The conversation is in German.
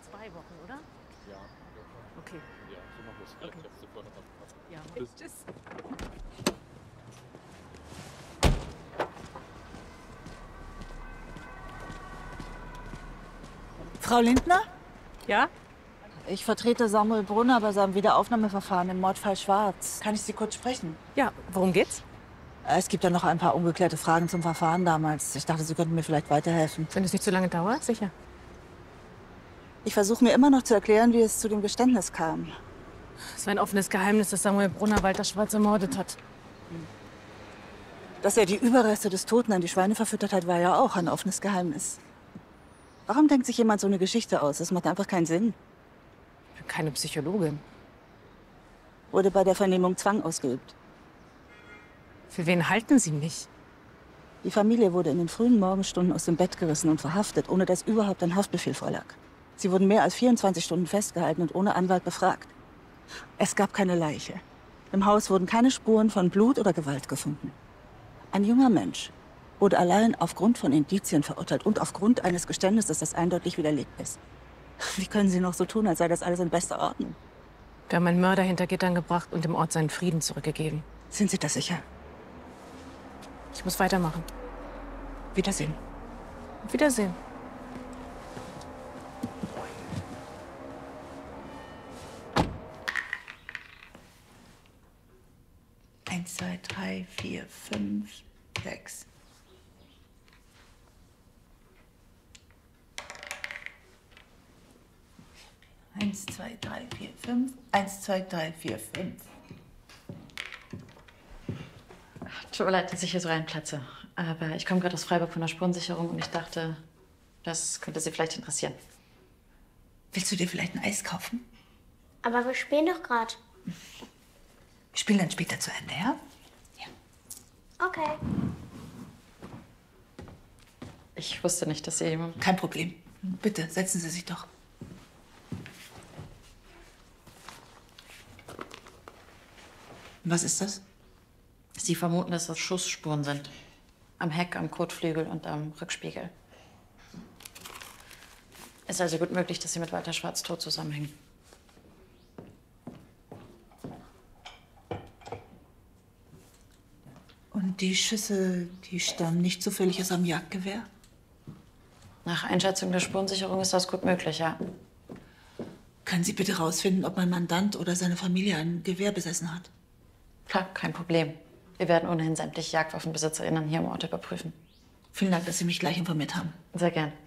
2 Wochen, oder? Ja. Okay. Ja, so machen wir es. Vielleicht Okay. klappt es dir vorher noch ab. Ja, Tschüss. tschüss. Frau Lindner? Ja? Ich vertrete Samuel Brunner bei seinem Wiederaufnahmeverfahren im Mordfall Schwarz. Kann ich Sie kurz sprechen? Ja, worum geht's? Es gibt ja noch ein paar ungeklärte Fragen zum Verfahren damals. Ich dachte, Sie könnten mir vielleicht weiterhelfen. Wenn es nicht zu lange dauert, sicher. Ich versuche mir immer noch zu erklären, wie es zu dem Geständnis kam. Es war ein offenes Geheimnis, dass Samuel Brunner Walter Schwarz ermordet hat. Dass er die Überreste des Toten an die Schweine verfüttert hat, war ja auch ein offenes Geheimnis. Warum denkt sich jemand so eine Geschichte aus? Das macht einfach keinen Sinn. Ich bin keine Psychologin. Wurde bei der Vernehmung Zwang ausgeübt. Für wen halten Sie mich? Die Familie wurde in den frühen Morgenstunden aus dem Bett gerissen und verhaftet, ohne dass überhaupt ein Haftbefehl vorlag. Sie wurden mehr als 24 Stunden festgehalten und ohne Anwalt befragt. Es gab keine Leiche. Im Haus wurden keine Spuren von Blut oder Gewalt gefunden. Ein junger Mensch wurde allein aufgrund von Indizien verurteilt und aufgrund eines Geständnisses, das eindeutig widerlegt ist. Wie können Sie noch so tun, als sei das alles in bester Ordnung? Wir haben einen Mörder hinter Gittern gebracht und dem Ort seinen Frieden zurückgegeben. Sind Sie das sicher? Ich muss weitermachen. Wiedersehen. Auf Wiedersehen. Eins, zwei, drei, vier, fünf, sechs. Eins, zwei, drei, vier, fünf. Eins, zwei, drei, vier, fünf. Tut mir leid, dass ich hier so reinplatze. Aber ich komme gerade aus Freiburg von der Spurensicherung und ich dachte, das könnte Sie vielleicht interessieren. Willst du dir vielleicht ein Eis kaufen? Aber wir spielen doch gerade. Wir spielen dann später zu Ende, ja? Okay. Ich wusste nicht, dass Sie... Kein Problem. Bitte, setzen Sie sich doch. Was ist das? Sie vermuten, dass das Schussspuren sind. Am Heck, am Kotflügel und am Rückspiegel. Ist also gut möglich, dass sie mit Walter Schwarz Tod zusammenhängen. Und die Schüsse, die stammen nicht zufällig aus einem Jagdgewehr? Nach Einschätzung der Spurensicherung ist das gut möglich, ja. Können Sie bitte rausfinden, ob mein Mandant oder seine Familie ein Gewehr besessen hat? Klar, kein Problem. Wir werden ohnehin sämtliche JagdwaffenbesitzerInnen hier im Ort überprüfen. Vielen Dank, dass Sie mich gleich informiert haben. Sehr gern.